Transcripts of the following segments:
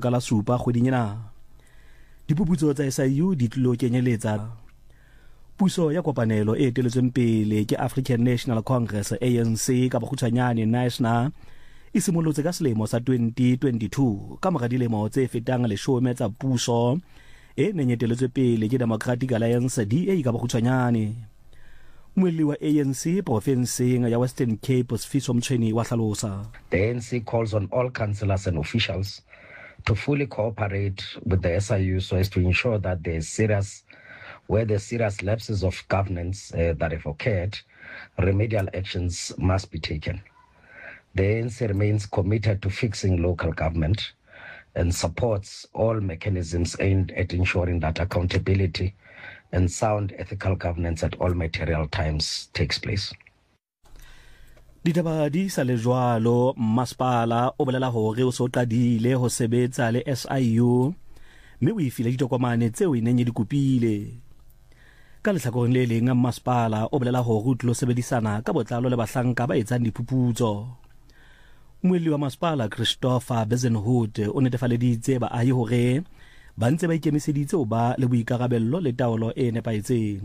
ka la 7 kgweding ena. Diphuputso tsa SIU di tlilo kenyeletsa puso ya kopanelo e eteletsweng pele ke African National Congress ANC ka bokgutshwanyane NASNA e simolotse ka selemo sa 2022 ka mora dilemo tse fetang 10 tsa puso e neng eteletswe pele ke Democratic Alliance DA ka bokgutshwanyane. Moelli wa ANC profenseng ya Western Cape Sifiso Mtshweni wa hlalosa. The ANC calls on all councillors and officials to fully cooperate with the SIU so as to ensure that where there's serious lapses of governance that have occurred, remedial actions must be taken. The ANC remains committed to fixing local government and supports all mechanisms aimed at ensuring that accountability and sound ethical governance at all material times takes place. Ditaba di sa le jwalo, Masipala o bolela hore o so qadile ho sebetsa le SIU mme o ifile ditokomane tseo e neng di kopile. Ka lehlakoreng le leng, Masipala o bolela hore o tlilo sebedisana ka botlalo le bahlanka ba etsang diphuputso. Moelli wa Masipala Christopher Bezenhout o netefaleditse baahi hore ba ntse ba ikemiseditse ho ba le boikarabello le taolo e nepahetseng.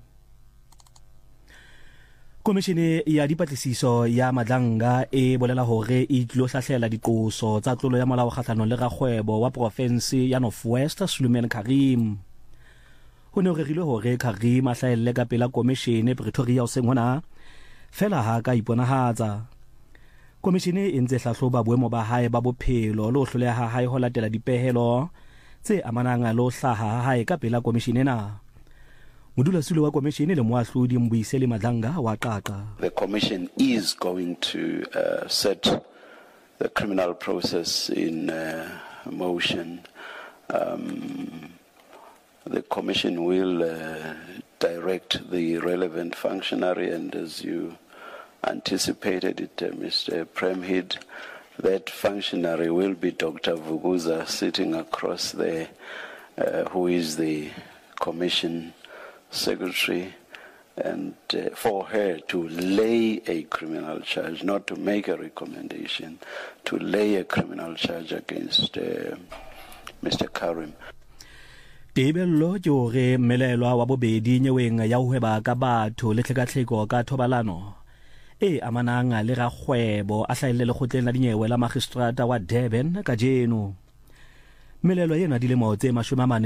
Komishene ya dipatlisiso ya Madlanga e bolela hore e tlilo hlahlela diqoso tsa tlolo ya molao kgahlano le rakgwebo wa province ya North West Suleiman Karim. Ho ne ho rerilwe hore Karim a hlahelle ka pela komishene Pretoria hoseng hona fela ha ka iponahatsa. Komishene e ntse hlahloba boemo ba hae ba bophelo le ho hloleha ha hae ho latela dipehelo tse amanang le ho hlaha ha hae ka pela komishene ena. Modulasetulo wa komishene le moahlodi Mbuyiseli Madlanga wa qaqa. The commission is going to set the criminal process in motion. The commission will direct the relevant functionary, and as you anticipated it, Mr. Premhid, that functionary will be Dr. Vuguza sitting across there, who is the commission secretary, and for her to lay a criminal charge, not to make a recommendation, to lay a criminal charge against Mr. Karim. Tebello ke hore melelwa wa bobedi nyeweng ya ho hweba ka batho le tlhekatlheko ka thobalano e amanang le rakgwebo a hlahelle lekgotleng la dinyewe la magistrata wa Durban ka jeno. Melelwa yena dilemo tse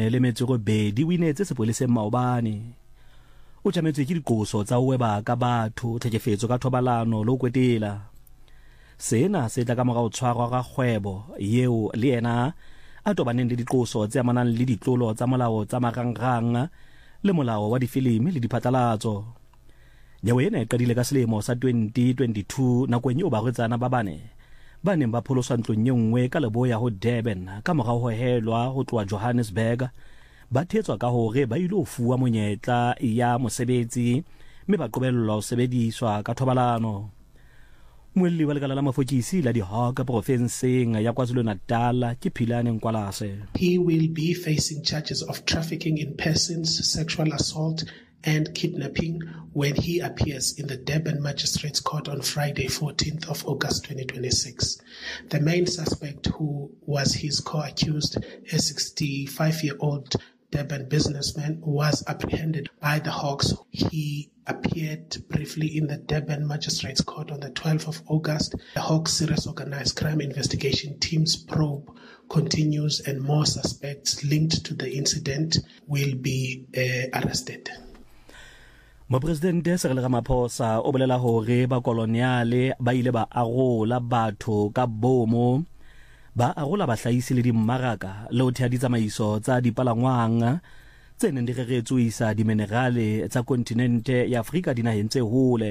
42 o inetse sepoleseng maobane. O tjametswe ke diqoso tsa ho hweba ka batho, tlhekefetso ka thobalano le ho kwetela. Sena se tla ka morao tshwarwa rakgwebo yeo le yena a tobaneng le diqoso tse amanang le ditlolo tsa molao tsa marangrang le molao wa difilimi le diphatlalatso. Nyewe ena e qadile ka selemo sa 2022 nakong eo barwetsana ba bane ba neng ba pholoswa ntlong e nngwe ka leboya ho Durban ka morao ho helwa ho tloha Johannesburg, ba thetswa ka hore ba ile ho fuwa monyetla ya mosebetsi mme ba qobellwa ho sebediswa ka thobalano. Moelli wa lekala la mafokisi la Dihawk profenseng ya KwaZulu-Natal ke Philane Nkwalase. He will be facing charges of trafficking in persons, sexual assault and kidnapping when he appears in the Durban Magistrates Court on Friday, 14th of August 2026. The main suspect, who was his co-accused, a 65-year-old Durban businessman, was apprehended by the Hawks. He appeared briefly in the Durban Magistrates Court on the 12th of August. The Hawks Serious Organized Crime Investigation Team's probe continues, and more suspects linked to the incident will be arrested. Mopresidente Cyril Ramaphosa o bolela hore ba koloniale ba ile ba arola batho ka bomo, ba arola bahlahisi le dimmaraka le ho thea ditsamaiso tsa dipalangwang tse neng di reretswe isa diminerale tsa kontinente ya Afrika dinaheng tse hole.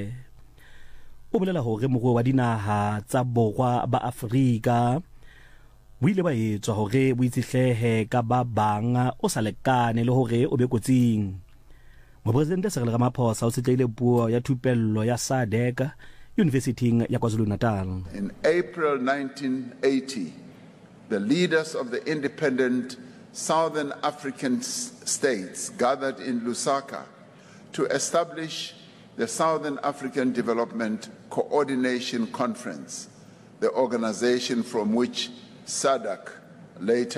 O bolela hore moruo wa dinaha tsa borwa ba Afrika o ile ba etswa hore bo itsihlehe ka ba bang o sa lekane le hore o be kotsing. Mopresidente Cyril Ramaphosa o setleile puo ya thupello ya SADC University ya KwaZulu-Natal. In April 1980, the leaders of the independent Southern African states gathered in Lusaka to establish the Southern African Development Coordination Conference, the organization from which SADC later